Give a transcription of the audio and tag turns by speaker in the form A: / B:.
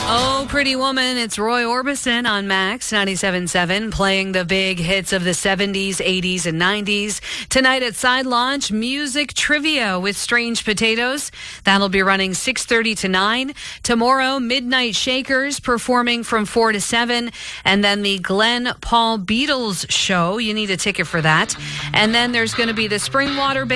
A: Oh, Pretty Woman. It's Roy Orbison on Max 97.7, playing the big hits of the 70s, 80s, and 90s. Tonight at Side Launch, music trivia with Strange Potatoes. That'll be running 6:30 to 9. Tomorrow, Midnight Shakers performing from 4 to 7. And then the Glenn Paul Beatles show. You need a ticket for that. And then there's going to be the Springwater Band.